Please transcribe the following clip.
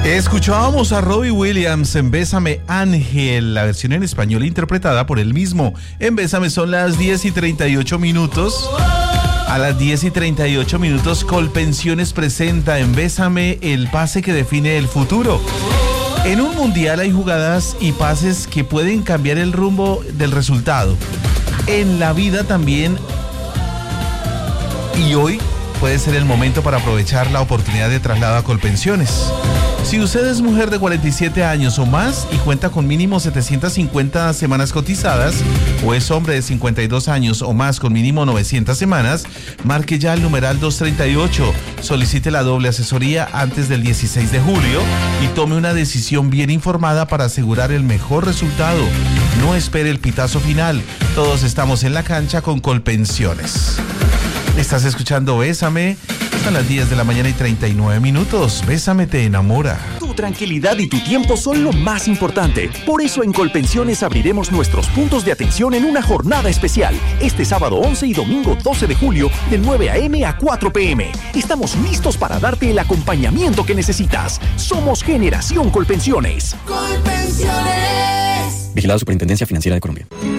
Escuchábamos a Robbie Williams en Bésame Ángel, la versión en español interpretada por él mismo. En Bésame son las 10:38 minutos. A las 10:38 minutos, Colpensiones presenta en Bésame el pase que define el futuro. En un mundial hay jugadas y pases que pueden cambiar el rumbo del resultado. En la vida también. Y hoy puede ser el momento para aprovechar la oportunidad de traslado a Colpensiones. Si usted es mujer de 47 años o más y cuenta con mínimo 750 semanas cotizadas, o es hombre de 52 años o más con mínimo 900 semanas, marque ya el numeral 238, solicite la doble asesoría antes del 16 de julio y tome una decisión bien informada para asegurar el mejor resultado. No espere el pitazo final, todos estamos en la cancha con Colpensiones. Estás escuchando Bésame. A las 10 de la mañana y 39 minutos. Bésame te enamora. Tu tranquilidad y tu tiempo son lo más importante. Por eso en Colpensiones abriremos nuestros puntos de atención en una jornada especial. Este sábado 11 y domingo 12 de julio de 9 a.m. a 4 p.m. Estamos listos para darte el acompañamiento que necesitas. Somos Generación Colpensiones. Colpensiones. Vigilado Superintendencia Financiera de Colombia.